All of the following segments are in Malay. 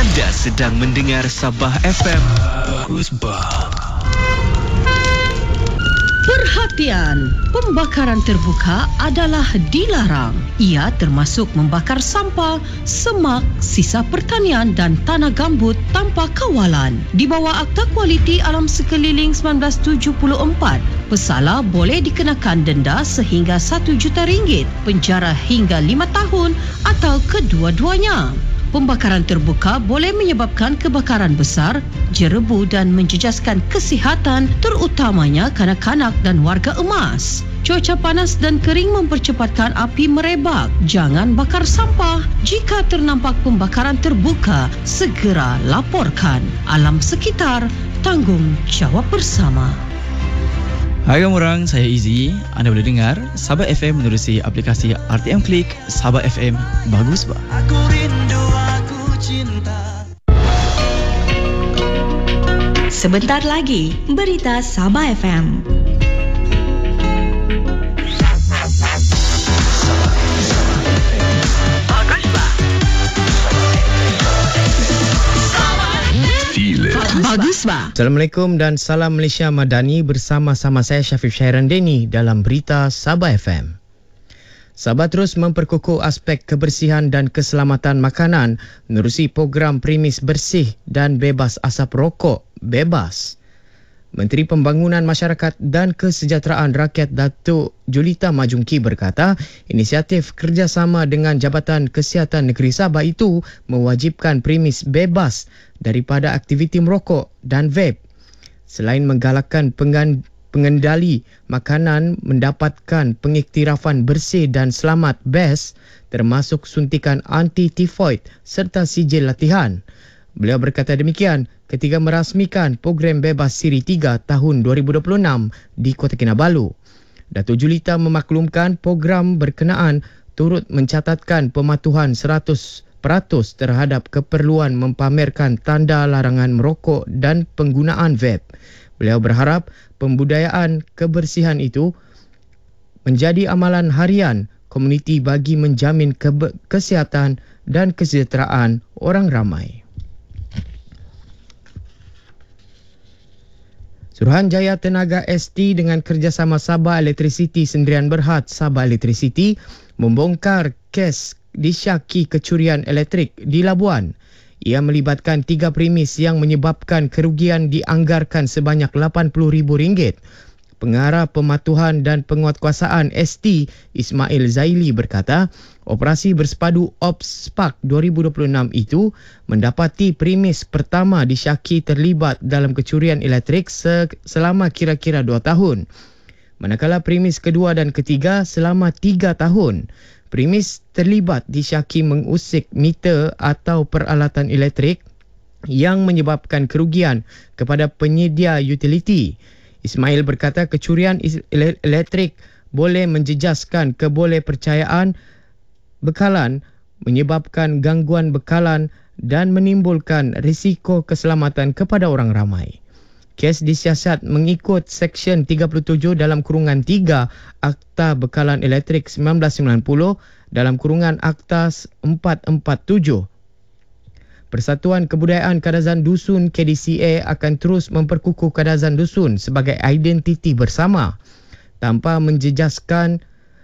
Anda sedang mendengar Sabah FM. Bagus bah. Perhatian, pembakaran terbuka adalah dilarang. Ia termasuk membakar sampah, semak, sisa pertanian dan tanah gambut tanpa kawalan. Di bawah Akta Kualiti Alam Sekeliling 1974, pesalah boleh dikenakan denda sehingga RM1 juta, penjara hingga 5 tahun atau kedua-duanya. Pembakaran terbuka boleh menyebabkan kebakaran besar, jerebu dan menjejaskan kesihatan terutamanya kanak-kanak dan warga emas. Cuaca panas dan kering mempercepatkan api merebak. Jangan bakar sampah. Jika ternampak pembakaran terbuka, segera laporkan. Alam sekitar, tanggungjawab bersama. Hai orang, saya Izzy. Anda boleh dengar Sabah FM menerusi aplikasi RTM Klik. Sabah FM, bagus bah. Aku rindu, aku cinta. Sebentar lagi, berita Sabah FM. Bagus bah. Assalamualaikum dan salam Malaysia Madani, bersama-sama saya Syafiq Syairan Deni dalam berita Sabah FM. Sabah terus memperkukuh aspek kebersihan dan keselamatan makanan menerusi program Premis Bersih dan Bebas Asap Rokok (BEBAS). Menteri Pembangunan Masyarakat dan Kesejahteraan Rakyat Datuk Julita Majumki berkata, inisiatif kerjasama dengan Jabatan Kesihatan Negeri Sabah itu mewajibkan premis bebas daripada aktiviti merokok dan vape. Selain menggalakkan pengendali makanan mendapatkan pengiktirafan bersih dan selamat BES, termasuk suntikan anti-tifoid serta sijil latihan. Beliau berkata demikian ketika merasmikan program bebas Siri 3 tahun 2026 di Kota Kinabalu. Datuk Julita memaklumkan program berkenaan turut mencatatkan pematuhan 100% terhadap keperluan mempamerkan tanda larangan merokok dan penggunaan vape. Beliau berharap pembudayaan kebersihan itu menjadi amalan harian komuniti bagi menjamin kesihatan dan kesejahteraan orang ramai. Suruhanjaya Tenaga ST dengan kerjasama Sabah Electricity Sendirian Berhad Sabah Electricity membongkar kes disyaki kecurian elektrik di Labuan. Ia melibatkan 3 premis yang menyebabkan kerugian dianggarkan sebanyak RM80,000. Pengarah Pematuhan dan Penguatkuasaan ST Ismail Zaili berkata, operasi bersepadu Ops Spark 2026 itu mendapati premis pertama disyaki terlibat dalam kecurian elektrik selama kira-kira 2 tahun. Manakala premis kedua dan ketiga selama 3 tahun. Premis terlibat disyaki mengusik meter atau peralatan elektrik yang menyebabkan kerugian kepada penyedia utiliti. Ismail berkata kecurian elektrik boleh menjejaskan kebolehpercayaan bekalan, menyebabkan gangguan bekalan dan menimbulkan risiko keselamatan kepada orang ramai. Kes disiasat mengikut Seksyen 37 dalam kurungan 3 Akta Bekalan Elektrik 1990 dalam kurungan Akta 447. Persatuan Kebudayaan Kadazan Dusun KDCA akan terus memperkukuh kadazan dusun sebagai identiti bersama tanpa menjejaskan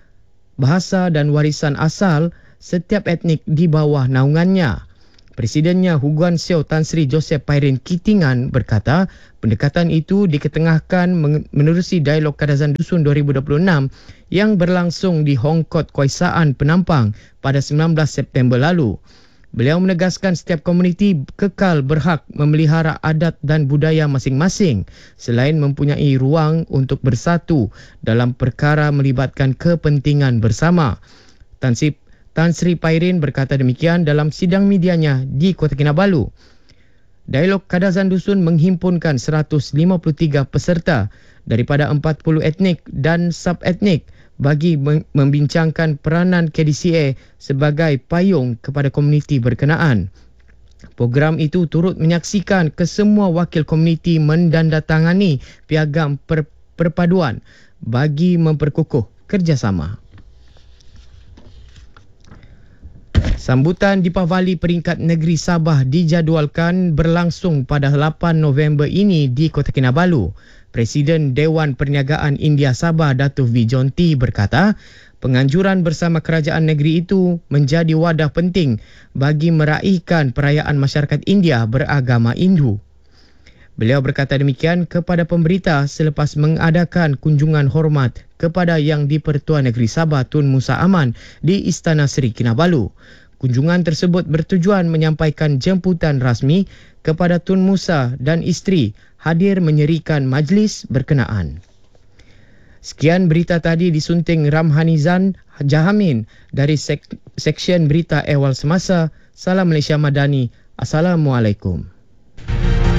bahasa dan warisan asal setiap etnik di bawah naungannya. Presidennya Huguan Seo Tan Sri Joseph Pairin Kitingan berkata, pendekatan itu diketengahkan menerusi Dialog Kadazan Dusun 2026 yang berlangsung di Hongkot Kuaisaan Penampang pada 19 September lalu. Beliau menegaskan setiap komuniti kekal berhak memelihara adat dan budaya masing-masing selain mempunyai ruang untuk bersatu dalam perkara melibatkan kepentingan bersama. Tan Sri Pairin berkata demikian dalam sidang medianya di Kota Kinabalu. Dialog Kadazan Dusun menghimpunkan 153 peserta daripada 40 etnik dan sub-etnik bagi membincangkan peranan KDCA sebagai payung kepada komuniti berkenaan. Program itu turut menyaksikan kesemua wakil komuniti mendandatangani piagam perpaduan bagi memperkukuh kerjasama. Sambutan Deepavali peringkat negeri Sabah dijadualkan berlangsung pada 8 November ini di Kota Kinabalu. Presiden Dewan Perniagaan India Sabah Datuk V. Jonty berkata, penganjuran bersama kerajaan negeri itu menjadi wadah penting bagi meraihkan perayaan masyarakat India beragama Hindu. Beliau berkata demikian kepada pemberita selepas mengadakan kunjungan hormat kepada Yang di-Pertua Negeri Sabah Tun Musa Aman di Istana Seri Kinabalu. Kunjungan tersebut bertujuan menyampaikan jemputan rasmi kepada Tun Musa dan isteri hadir menyerikan majlis berkenaan. Sekian berita tadi disunting Ramhanizan Jahamin dari Seksyen Berita Ehwal Semasa. Salam Malaysia Madani. Assalamualaikum.